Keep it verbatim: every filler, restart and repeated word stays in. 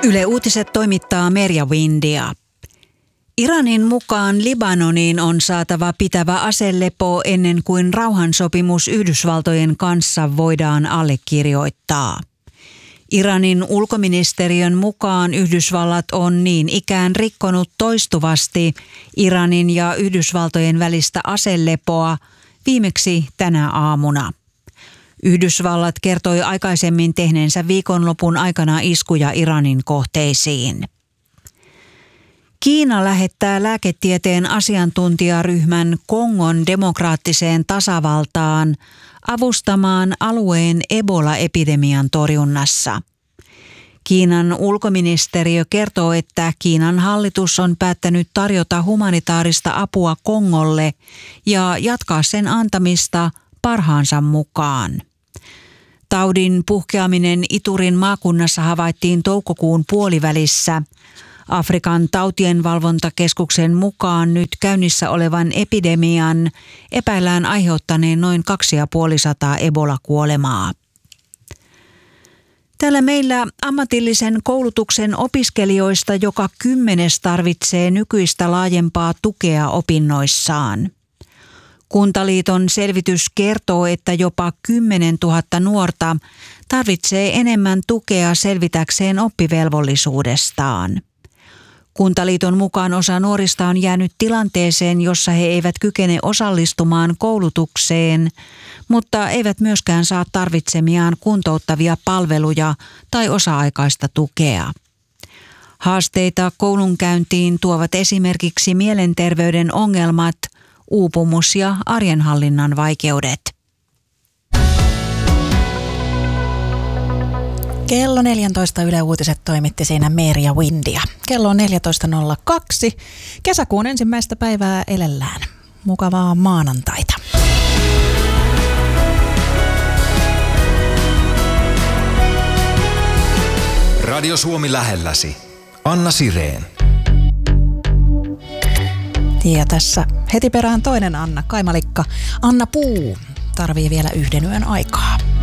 Yle Uutiset toimittaa Merja Windia. Iranin mukaan Libanoniin on saatava pitävä aselepo ennen kuin rauhansopimus Yhdysvaltojen kanssa voidaan allekirjoittaa. Iranin ulkoministeriön mukaan Yhdysvallat on niin ikään rikkonut toistuvasti Iranin ja Yhdysvaltojen välistä aselepoa, viimeksi tänä aamuna. Yhdysvallat kertoi aikaisemmin tehneensä viikonlopun aikana iskuja Iranin kohteisiin. Kiina lähettää lääketieteen asiantuntijaryhmän Kongon demokraattiseen tasavaltaan avustamaan alueen Ebola-epidemian torjunnassa. Kiinan ulkoministeriö kertoo, että Kiinan hallitus on päättänyt tarjota humanitaarista apua Kongolle ja jatkaa sen antamista parhaansa mukaan. Taudin puhkeaminen Iturin maakunnassa havaittiin toukokuun puolivälissä. Afrikan tautienvalvontakeskuksen mukaan nyt käynnissä olevan epidemian epäillään aiheuttaneen noin kaksisataaviisikymmentä Ebola-kuolemaa. Täällä meillä ammatillisen koulutuksen opiskelijoista joka kymmenes tarvitsee nykyistä laajempaa tukea opinnoissaan. Kuntaliiton selvitys kertoo, että jopa kymmenentuhatta nuorta tarvitsee enemmän tukea selvitäkseen oppivelvollisuudestaan. Kuntaliiton mukaan osa nuorista on jäänyt tilanteeseen, jossa he eivät kykene osallistumaan koulutukseen, mutta eivät myöskään saa tarvitsemiaan kuntouttavia palveluja tai osa-aikaista tukea. Haasteita koulunkäyntiin tuovat esimerkiksi mielenterveyden ongelmat, uupumus ja arjenhallinnan vaikeudet. Kello neljätoista Yle Uutiset toimitti siinä Merja Windia. Kello on neljätoista nolla kaksi. Kesäkuun ensimmäistä päivää elellään. Mukavaa maanantaita. Radio Suomi lähelläsi. Anna Sireen. Ja tässä heti perään toinen Anna, Kaimalikka. Anna Puu tarvii vielä yhden yön aikaa.